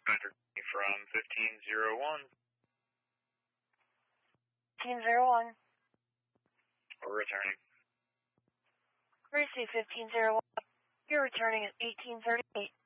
Patrick from 1501. 1501. We're returning. Receive 1501. You're returning at 1838.